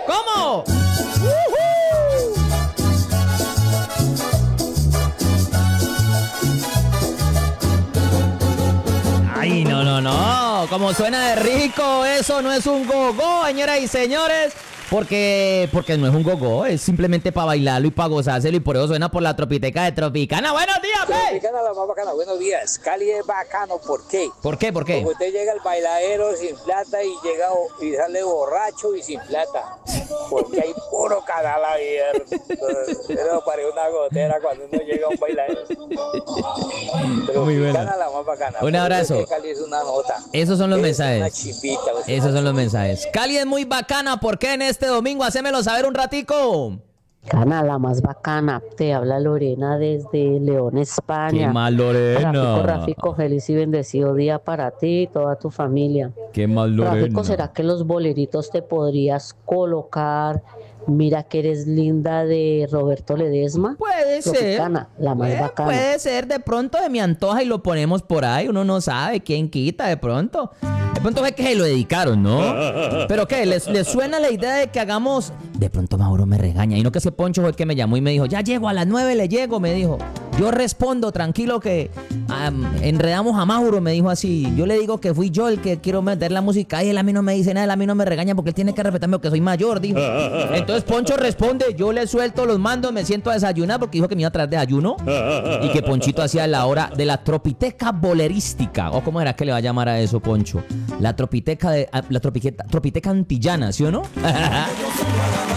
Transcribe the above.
¿Cómo? Ay, no. Como suena de rico, eso no es un go-go, señoras y señores. Porque no es un go-go, es simplemente para bailarlo y para gozárselo, y por eso suena por la Tropiteca de Tropicana. ¡Buenos días, pe! Tropicana, la más bacana. Buenos días. Cali es bacano, ¿por qué? ¿Por qué? Porque usted llega al bailadero sin plata y llega y sale borracho y sin plata. Porque hay puro canal abierto. Pero parece una gotera cuando uno llega a un bailadero. Muy buena. Tropicana, la más bacana. Un abrazo. Cali es una nota. Esos son los mensajes. Una chimbita. Esos son los mensajes. Cali es muy bacana, ¿por qué en este domingo? Hacémelo saber un ratico. Cana, la más bacana. Te habla Lorena desde León, España. Qué mal, Lorena. Rafico, feliz y bendecido día para ti y toda tu familia. Qué mal, Lorena. Rafico, ¿será que los boleritos te podrías colocar? Mira que eres linda, de Roberto Ledesma. Puede Tropicana, ser. la más bacana. Puede ser, de pronto de mi antoja y lo ponemos por ahí. Uno no sabe quién quita de pronto. De pronto fue que se lo dedicaron, ¿no? ¿Pero qué? ¿Les suena la idea de que hagamos? De pronto Mauro me regaña. Y no, que ese Poncho fue el que me llamó y me dijo, ya llego, a las 9 le llego, me dijo. Yo respondo, tranquilo, que enredamos a Mauro, me dijo así. Yo le digo que fui yo el que quiero meter la música y él a mí no me dice nada, él a mí no me regaña porque él tiene que respetarme porque soy mayor, dijo. Entonces Poncho responde, yo le suelto los mandos, me siento a desayunar porque dijo que me iba a traer desayuno y que Ponchito hacía la hora de la tropiteca bolerística. ¿O cómo era que le va a llamar a eso, Poncho? La tropiteca antillana, ¿sí o no?